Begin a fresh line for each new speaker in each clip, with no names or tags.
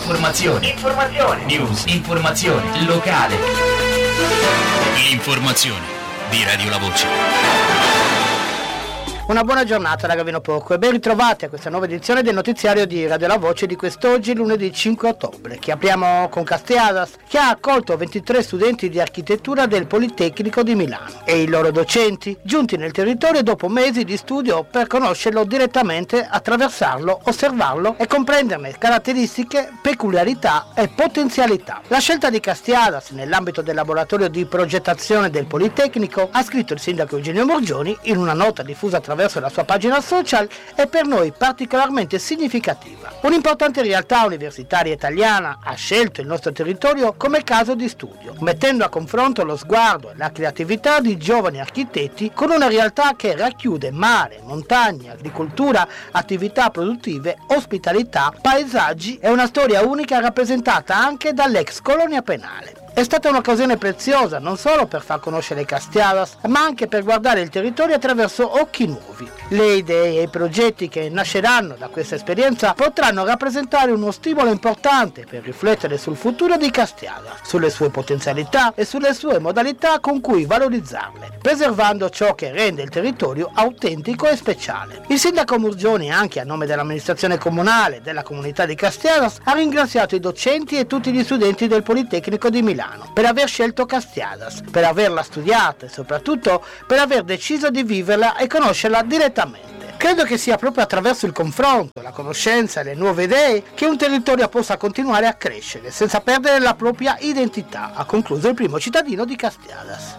Informazione. News. Informazione locale. L'informazione di Radio La Voce.
Una buona giornata da Gavino Porco e ben ritrovati a questa nuova edizione del notiziario di Radio La Voce di quest'oggi, lunedì 5 ottobre, che apriamo con Castiadas, che ha accolto 23 studenti di architettura del Politecnico di Milano e i loro docenti, giunti nel territorio dopo mesi di studio per conoscerlo direttamente, attraversarlo, osservarlo e comprenderne caratteristiche, peculiarità e potenzialità. La scelta di Castiadas nell'ambito del laboratorio di progettazione del Politecnico, ha scritto il sindaco Eugenio Morgioni in una nota diffusa attraverso la sua pagina social, è per noi particolarmente significativa. Un'importante realtà universitaria italiana ha scelto il nostro territorio come caso di studio, mettendo a confronto lo sguardo e la creatività di giovani architetti con una realtà che racchiude mare, montagne, agricoltura, attività produttive, ospitalità, paesaggi e una storia unica rappresentata anche dall'ex colonia penale. È stata un'occasione preziosa non solo per far conoscere Castiadas, ma anche per guardare il territorio attraverso occhi nuovi. Le idee e i progetti che nasceranno da questa esperienza potranno rappresentare uno stimolo importante per riflettere sul futuro di Castiadas, sulle sue potenzialità e sulle sue modalità con cui valorizzarle, preservando ciò che rende il territorio autentico e speciale. Il sindaco Morgioni, anche a nome dell'amministrazione comunale e della comunità di Castiadas, ha ringraziato i docenti e tutti gli studenti del Politecnico di Milano per aver scelto Castiadas, per averla studiata e soprattutto per aver deciso di viverla e conoscerla direttamente. Credo che sia proprio attraverso il confronto, la conoscenza e le nuove idee che un territorio possa continuare a crescere senza perdere la propria identità, ha concluso il primo cittadino di Castiadas.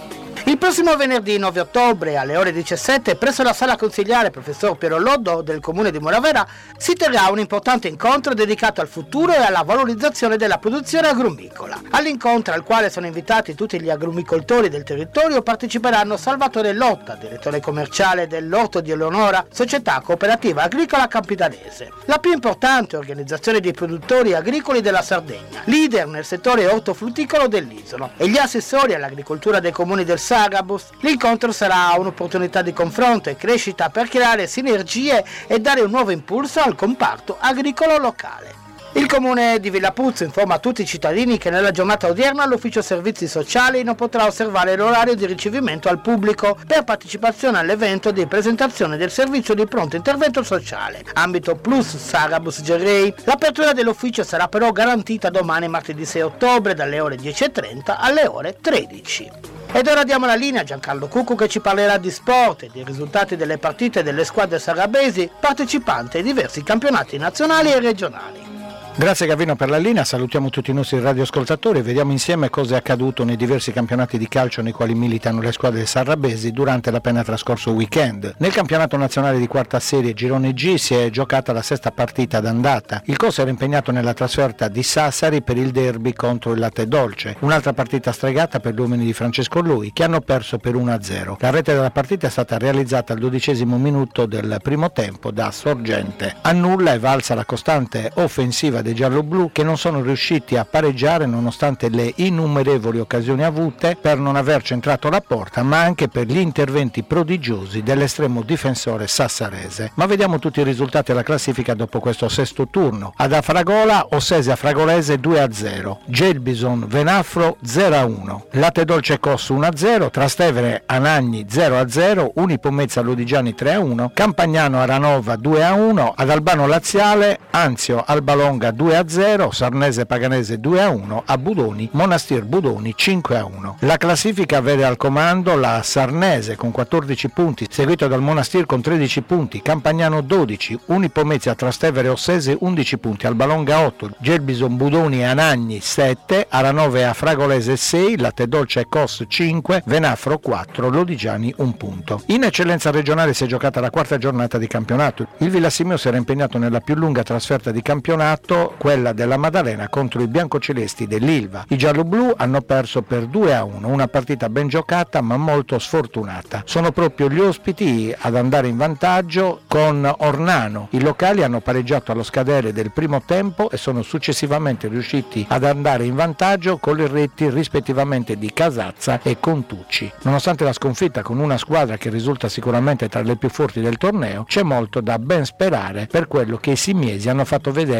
Il prossimo venerdì 9 ottobre alle ore 17 presso la sala consigliare professor Piero Loddo del comune di Moravera si terrà un importante incontro dedicato al futuro e alla valorizzazione della produzione agrumicola. All'incontro, al quale sono invitati tutti gli agrumicoltori del territorio, parteciperanno Salvatore Lotta, direttore commerciale dell'Orto di Eleonora, società cooperativa agricola campidanese, la più importante organizzazione di produttori agricoli della Sardegna, leader nel settore ortofrutticolo dell'isola, e gli assessori all'agricoltura dei comuni del Sarabus. L'incontro sarà un'opportunità di confronto e crescita per creare sinergie e dare un nuovo impulso al comparto agricolo locale. Il comune di Villapuzzo informa tutti i cittadini che nella giornata odierna l'ufficio servizi sociali non potrà osservare l'orario di ricevimento al pubblico per partecipazione all'evento di presentazione del servizio di pronto intervento sociale, ambito Plus Sarabus Gerrei. L'apertura dell'ufficio sarà però garantita domani martedì 6 ottobre dalle ore 10:30 alle ore 13. Ed ora diamo la linea a Giancarlo Cuccu che ci parlerà di sport e dei risultati delle partite delle squadre sarabesi partecipanti ai diversi campionati nazionali e regionali.
Grazie Gavino per la linea, salutiamo tutti i nostri radioascoltatori e vediamo insieme cosa è accaduto nei diversi campionati di calcio nei quali militano le squadre sarabesi durante l'appena trascorso weekend. Nel campionato nazionale di quarta serie Girone G si è giocata la sesta partita d'andata. Il COS era impegnato nella trasferta di Sassari per il derby contro il Latte Dolce, un'altra partita stregata per gli uomini di Francesco Lui che hanno perso per 1-0. La rete della partita è stata realizzata al 12° minuto del primo tempo da Sorgente. A nulla è valsa la costante offensiva dei gialloblu che non sono riusciti a pareggiare nonostante le innumerevoli occasioni avute per non aver centrato la porta, ma anche per gli interventi prodigiosi dell'estremo difensore sassarese. Ma vediamo tutti i risultati della classifica dopo questo sesto turno. Ad Afragola, Ossesia Fragolese 2-0, Gelbison Venafro 0-1, Latte Dolce Cos 1-0, Trastevere Anagni 0-0, Unipomezza Lodigiani 3-1, Campagnano Aranova 2-1, ad Albano Laziale Anzio Albalonga 2-0, Sarnese Paganese 2-1, a Budoni Monastir Budoni 5-1. La classifica vede al comando la Sarnese con 14 punti, seguito dal Monastir con 13 punti, Campagnano 12, Unipomezia Trastevere Ossese 11 punti, Albalonga 8, Gelbison Budoni e Anagni 7, Aranove a Fragolese 6, Latte Dolce e Cos 5, Venafro 4, Lodigiani 1 punto. In eccellenza regionale si è giocata la quarta giornata di campionato. Il Villassimio si era impegnato nella più lunga trasferta di campionato, quella della Maddalena contro i biancocelesti dell'Ilva. I gialloblu hanno perso per 2-1, una partita ben giocata ma molto sfortunata. Sono proprio gli ospiti ad andare in vantaggio con Ornano. I locali hanno pareggiato allo scadere del primo tempo e sono successivamente riusciti ad andare in vantaggio con le reti rispettivamente di Casazza e Contucci. Nonostante la sconfitta con una squadra che risulta sicuramente tra le più forti del torneo, c'è molto da ben sperare per quello che i simiesi hanno fatto vedere in questo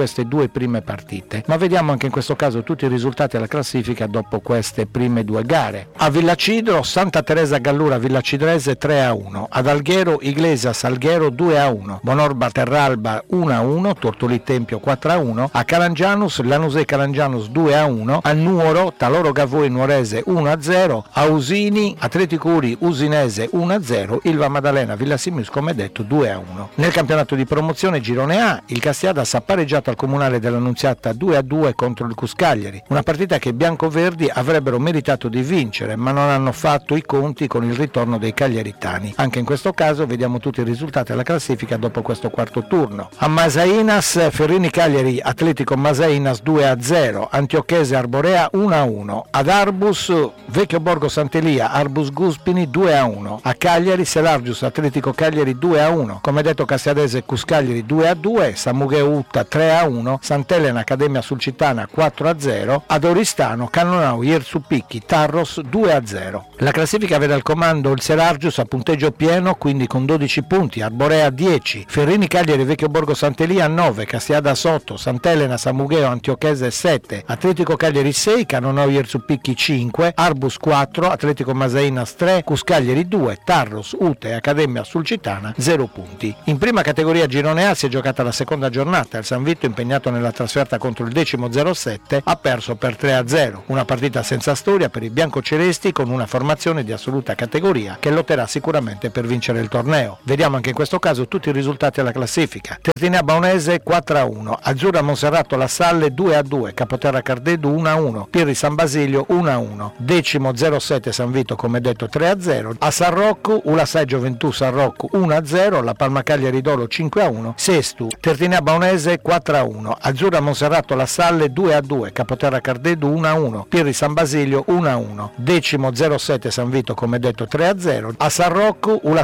queste due prime partite. Ma vediamo anche in questo caso tutti i risultati alla classifica dopo queste prime due gare. A Villacidro, Santa Teresa Gallura Villacidrese 3-1, ad Alghero Iglesias Alghero 2-1, Bonorba Terralba 1-1, Tortolì Tempio 4-1, a Calangianus Lanusei Calangianus 2-1, a Nuoro Taloro Gavoi Nuorese 1-0, a Usini Atletico Uri Usinese 1-0, Ilva Maddalena Villasimius come detto 2-1. Nel campionato di promozione Girone A, il Castiadas ha pareggiato al Comunale dell'Annunziata 2-2 contro il Cuscagliari, una partita che i biancoverdi avrebbero meritato di vincere, ma non hanno fatto i conti con il ritorno dei cagliaritani. Anche in questo caso vediamo tutti i risultati alla classifica dopo questo quarto turno. A Masainas Ferrini Cagliari Atletico Masainas 2-0, Antiochese Arborea 1-1, ad Arbus Vecchio Borgo Sant'Elia Arbus Guspini 2-1, a Cagliari Selargius Atletico Cagliari 2-1, come detto Castiadese Cuscagliari 2-2, Samugheo Utta 3-1, Sant'Elena Accademia Sulcitana 4-0, ad Oristano Cannonau Iersupicchi Tarros 2-0. La classifica vede al comando il Selargius a punteggio pieno, quindi con 12 punti, Arborea 10, Ferrini Cagliari Vecchio Borgo Sant'Elia 9, Castiadas 8, Sant'Elena Samugheo Antiochese 7, Atletico Cagliari 6, Cannonau Iersupicchi 5, Arbus 4, Atletico Masainas 3, Cuscagliari 2, Tarros, Ute e Accademia Sulcitana 0 punti. In prima categoria Girone A si è giocata la seconda giornata, il San Vito impegnato nella trasferta contro il 10-07 ha perso per 3-0, una partita senza storia per i biancocelesti con una formazione di assoluta categoria che lotterà sicuramente per vincere il torneo. Vediamo anche in questo caso tutti i risultati alla classifica. Tertinea Baunese 4-1, Azzurra Monserrato La Salle 2-2, Capoterra Cardedu 1-1, Pirri San Basilio 1-1, decimo 07 San Vito come detto 3-0, a San Rocco Ulasai Gioventù San Rocco 1-0, La Palma Cagliari Dolo 5-1, sestu Tertinea Baunese 4-1, Azzurra Monserrato La Salle 2-2, Capoterra Cardedu 1-1, Pirri San Basilio 1-1, decimo 07 San Vito come detto 3-0, a San Rocco Ulasai